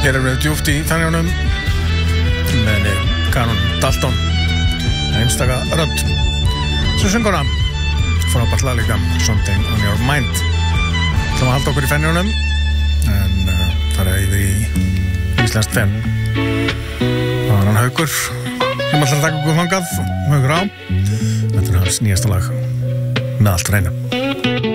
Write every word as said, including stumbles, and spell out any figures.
Hér erum við djúpt í fennjónum með Canon Dalton einstaka rödd sem syngur hann frábært lag líka Something on Your Mind Það var að halda okkur í fennjónum en uh, fara yfir í íslenskt fenn það var hann Haukur sem alltaf taka okkur fangað Haukur á þetta er hans nýjasta lag með allt reyna